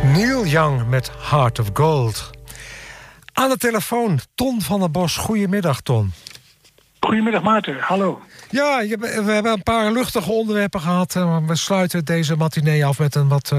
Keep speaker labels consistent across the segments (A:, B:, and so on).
A: Neil Young met Heart of Gold. Aan de telefoon, Ton van der Bos. Goedemiddag, Ton.
B: Goedemiddag, Maarten. Hallo.
A: Ja, we hebben een paar luchtige onderwerpen gehad. Maar we sluiten deze matinee af met een wat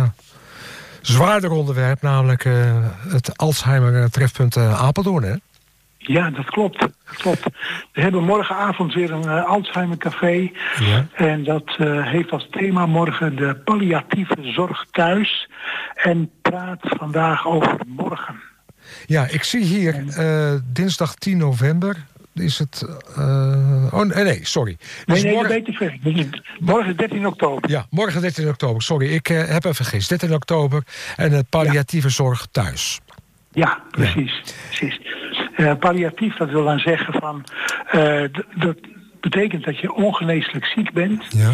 A: zwaarder onderwerp. Namelijk het Alzheimer-trefpunt Apeldoorn, hè?
B: Ja, dat klopt. We hebben morgenavond weer een Alzheimer-café.
A: Ja.
B: En dat heeft als thema morgen de palliatieve zorg thuis. En praat vandaag over morgen.
A: Ja, ik zie hier dinsdag 10 november... is het... sorry. Dus
B: nee, dat weet ik veel. Morgen 13 oktober.
A: Ja, morgen 13 oktober. Sorry, ik heb even vergist. 13 oktober en het palliatieve zorg thuis.
B: Ja, precies. Palliatief, dat wil dan zeggen van... dat betekent dat je ongeneeslijk ziek bent.
A: Ja.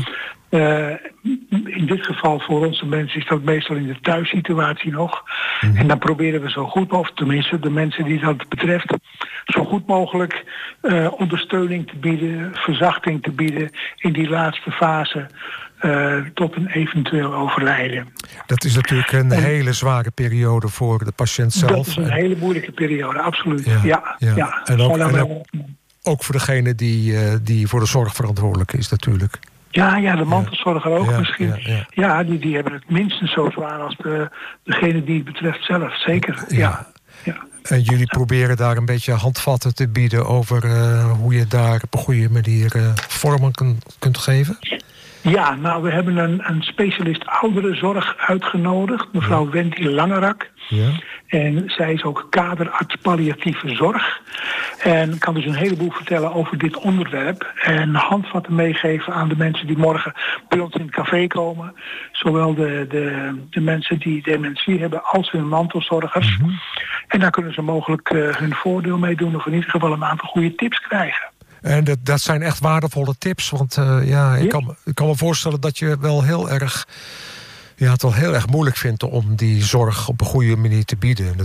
B: In dit geval voor onze mensen is dat meestal in de thuissituatie nog.
A: Mm-hmm.
B: En dan proberen we zo goed mogelijk, tenminste de mensen die dat betreft, zo goed mogelijk ondersteuning te bieden, verzachting te bieden in die laatste fase tot een eventueel overlijden. Dat
A: is natuurlijk een hele zware periode voor de patiënt zelf.
B: Dat is een hele moeilijke periode, absoluut. Ja.
A: En ook voor degene die voor de zorg verantwoordelijk is natuurlijk.
B: Ja, de mantelzorger ook misschien.
A: Ja.
B: Die hebben het minstens zo zwaar als degene die het betreft zelf, zeker. Ja.
A: En jullie proberen daar een beetje handvatten te bieden over hoe je daar op een goede manier vormen kunt geven? Ja,
B: nou, we hebben een specialist ouderenzorg uitgenodigd, mevrouw Wendy Langerak.
A: Ja.
B: En zij is ook kaderarts palliatieve zorg. En kan dus een heleboel vertellen over dit onderwerp. En handvatten meegeven aan de mensen die morgen bij ons in het café komen. Zowel de mensen die dementie hebben als hun mantelzorgers.
A: Mm-hmm.
B: En daar kunnen ze mogelijk hun voordeel mee doen. Of in ieder geval een aantal goede tips krijgen.
A: En dat zijn echt waardevolle tips. Want ik kan me voorstellen dat je wel het wel heel erg moeilijk vindt om die zorg op een goede manier te bieden.